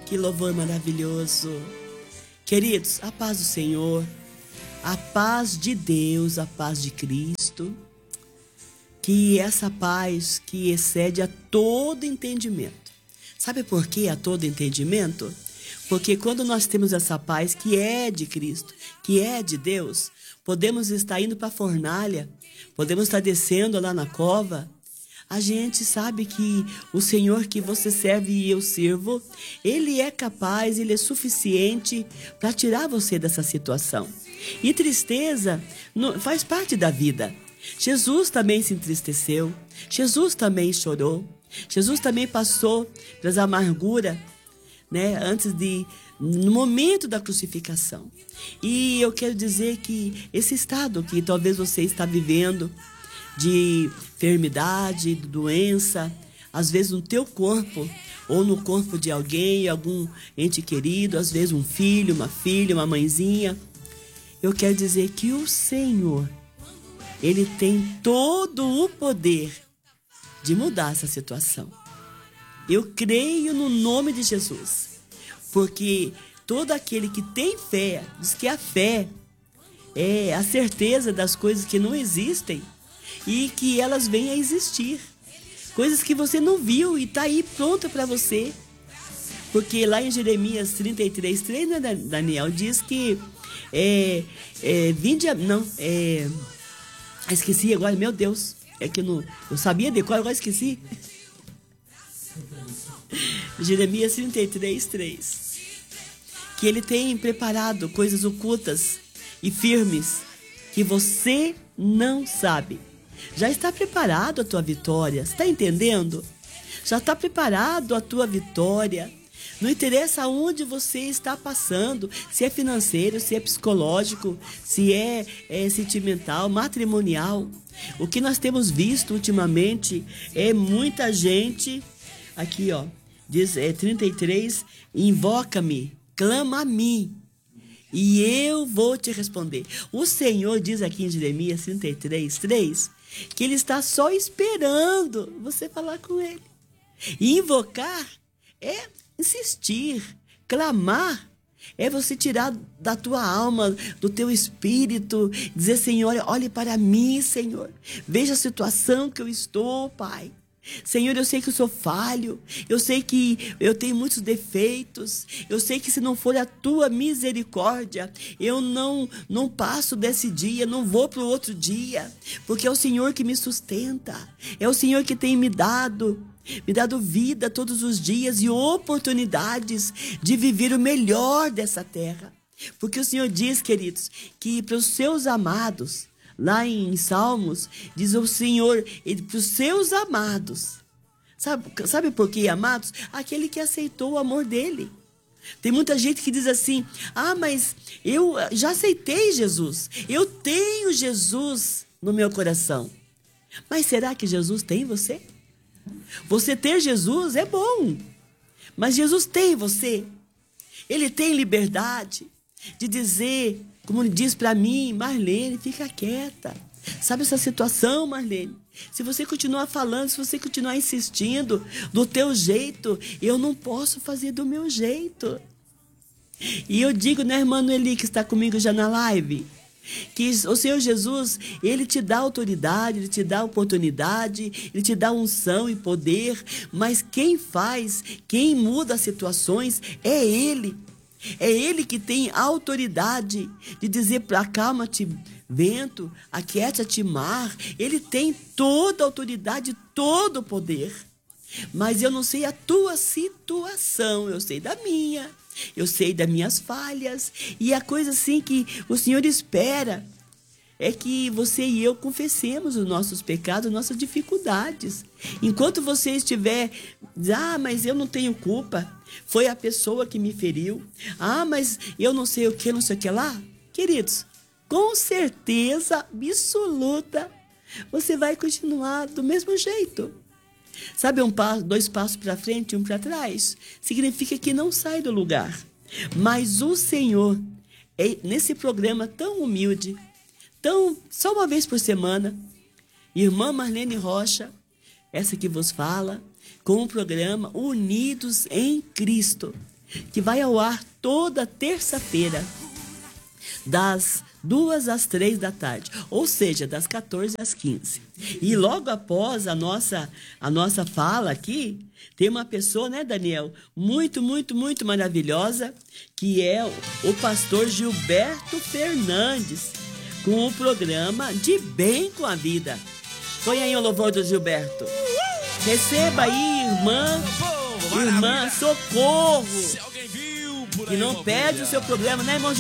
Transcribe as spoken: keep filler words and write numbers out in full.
Que louvor maravilhoso. Queridos, a paz do Senhor, a paz de Deus, a paz de Cristo, que essa paz que excede a todo entendimento. Sabe por que a todo entendimento? Porque quando nós temos essa paz que é de Cristo, que é de Deus, podemos estar indo para a fornalha, podemos estar descendo lá na cova. A gente sabe que o Senhor que você serve e eu sirvo, Ele é capaz, Ele é suficiente para tirar você dessa situação. E tristeza faz parte da vida. Jesus também se entristeceu, Jesus também chorou, Jesus também passou pelas amarguras, né, antes de, no momento da crucificação. E eu quero dizer que esse estado que talvez você está vivendo, de enfermidade, de doença, às vezes no teu corpo, ou no corpo de alguém, algum ente querido, às vezes um filho, uma filha, uma mãezinha. Eu quero dizer que o Senhor, Ele tem todo o poder de mudar essa situação. Eu creio no nome de Jesus, porque todo aquele que tem fé, diz que a fé é a certeza das coisas que não existem, e que elas venham a existir. Coisas que você não viu e está aí pronta para você. Porque lá em Jeremias trinta e três, três, né, Daniel, diz que é, é, vinde a, não, é, esqueci agora, meu Deus, é que eu, não, eu sabia de qual, agora esqueci. Jeremias trinta e três, três. Que Ele tem preparado coisas ocultas e firmes que você não sabe. Já está preparado a tua vitória, está entendendo? Já está preparado a tua vitória. Não interessa aonde você está passando, se é financeiro, se é psicológico, se é, é sentimental, matrimonial. O que nós temos visto ultimamente é muita gente, aqui ó, diz é, trinta e três, invoca-me, clama a mim, e eu vou te responder. O Senhor diz aqui em Jeremias trinta e três, três, que Ele está só esperando você falar com Ele. E invocar é insistir, clamar é você tirar da tua alma, do teu espírito, dizer: Senhor, olhe para mim, Senhor, veja a situação que eu estou, Pai. Senhor, eu sei que eu sou falho, eu sei que eu tenho muitos defeitos, eu sei que se não for a tua misericórdia, eu não, não passo desse dia, não vou para o outro dia, porque é o Senhor que me sustenta, é o Senhor que tem me dado, me dado vida todos os dias e oportunidades de viver o melhor dessa terra. Porque o Senhor diz, queridos, que para os seus amados, lá em Salmos, diz o Senhor, para os seus amados. Sabe, sabe por que amados? Aquele que aceitou o amor dele. Tem muita gente que diz assim: ah, mas eu já aceitei Jesus. Eu tenho Jesus no meu coração. Mas será que Jesus tem você? Você ter Jesus é bom. Mas Jesus tem você. Ele tem liberdade de dizer, como ele diz para mim: Marlene, fica quieta. Sabe essa situação, Marlene? Se você continuar falando, se você continuar insistindo do teu jeito, eu não posso fazer do meu jeito. E eu digo, né, irmã Noeli, que está comigo já na live, que o Senhor Jesus, Ele te dá autoridade, Ele te dá oportunidade, Ele te dá unção e poder, mas quem faz, quem muda as situações é Ele. É Ele que tem autoridade de dizer: acalma-te, vento, aquieta-te, mar. Ele tem toda a autoridade, todo o poder. Mas eu não sei a tua situação, eu sei da minha, eu sei das minhas falhas. E a coisa assim que o Senhor espera é que você e eu confessemos os nossos pecados, nossas dificuldades. Enquanto você estiver: ah, mas eu não tenho culpa, foi a pessoa que me feriu. Ah, mas eu não sei o que, não sei o que lá. Queridos, com certeza absoluta, você vai continuar do mesmo jeito. Sabe, um passo, dois passos para frente e um para trás, significa que não sai do lugar. Mas o Senhor, nesse programa tão humilde, tão, só uma vez por semana, irmã Marlene Rocha, essa que vos fala, com o programa Unidos em Cristo. que vai ao ar toda terça-feira, das duas às três da tarde, ou seja, das quatorze às quinze. E logo após a nossa, a nossa fala aqui, tem uma pessoa, né, Daniel, muito, muito, muito maravilhosa, que é o pastor Gilberto Fernandes, com o programa De Bem com a Vida. Põe aí o louvor do Gilberto. Receba aí, irmã, irmã, socorro, que não perde o seu problema, né, irmão?